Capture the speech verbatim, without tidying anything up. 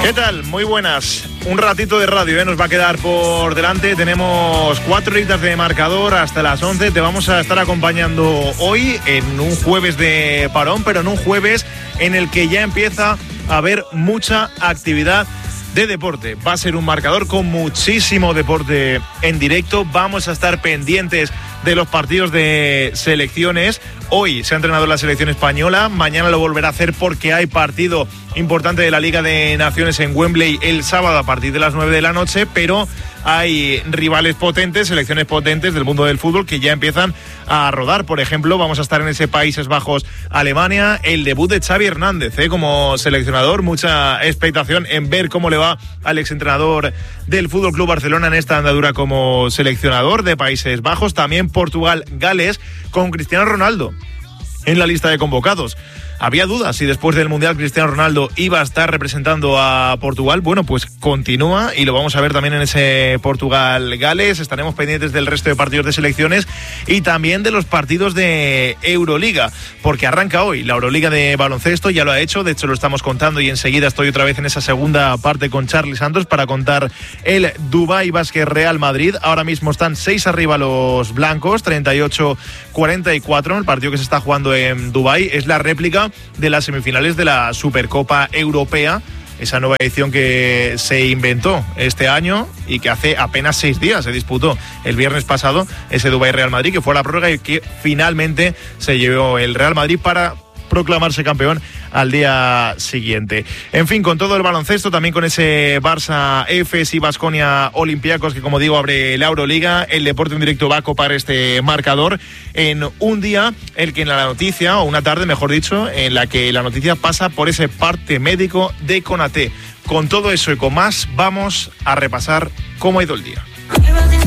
¿Qué tal? Muy buenas. Un ratito de radio, ¿eh? Nos va a quedar por delante. Tenemos cuatro horitas de marcador hasta las once. Te vamos a estar acompañando hoy en un jueves de parón, pero en un jueves en el que ya empieza a haber mucha actividad de deporte. Va a ser un marcador con muchísimo deporte en directo. Vamos a estar pendientes de los partidos de selecciones. Hoy se ha entrenado la selección española, mañana lo volverá a hacer porque hay partido importante de la Liga de Naciones en Wembley el sábado a partir de las nueve de la noche, pero hay rivales potentes, selecciones potentes del mundo del fútbol que ya empiezan a rodar. Por ejemplo, vamos a estar en ese Países Bajos, Alemania, el debut de Xavi Hernández ¿eh? como seleccionador, mucha expectación en ver cómo le va al exentrenador del Fútbol Club Barcelona en esta andadura como seleccionador de Países Bajos. También Portugal, Gales, con Cristiano Ronaldo en la lista de convocados. Había dudas si después del Mundial Cristiano Ronaldo iba a estar representando a Portugal. Bueno, pues continúa y lo vamos a ver también en ese Portugal-Gales. Estaremos pendientes del resto de partidos de selecciones y también de los partidos de Euroliga, porque arranca hoy la Euroliga de baloncesto, ya lo ha hecho, de hecho lo estamos contando y enseguida estoy otra vez en esa segunda parte con Charly Santos para contar el Dubái Basket Real Madrid. Ahora mismo están seis arriba los blancos, treinta y ocho cuarenta y cuatro, el partido que se está jugando en Dubái. Es la réplica de las semifinales de la Supercopa Europea, esa nueva edición que se inventó este año y que hace apenas seis días se disputó el viernes pasado, ese Dubái Real Madrid, que fue la prórroga y que finalmente se llevó el Real Madrid para proclamarse campeón al día siguiente. En fin, con todo el baloncesto, también con ese Barça Efes y Baskonia Olympiacos, que como digo abre la Euroliga. El deporte en directo va a copar este marcador en un día el que en la noticia, o una tarde mejor dicho, en la que la noticia pasa por ese parte médico de Konaté. Con todo eso y con más, vamos a repasar cómo ha ido el día.